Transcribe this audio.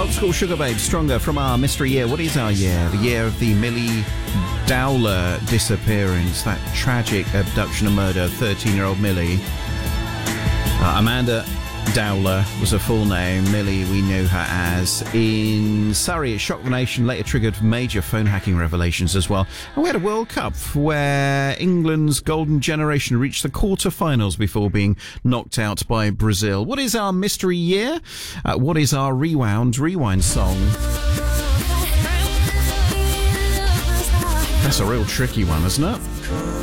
Old School Sugar Babe, Stronger from our mystery year. What is our year? The year of the Millie Dowler disappearance, that tragic abduction and murder of 13-year-old Millie. Amanda Dowler was her full name. Millie, we knew her as. In Surrey, it shocked the nation, later triggered major phone hacking revelations as well. And we had a World Cup where England's golden generation reached the quarter-finals before being knocked out by Brazil. What is our mystery year? What is our rewind song? That's a real tricky one, isn't it?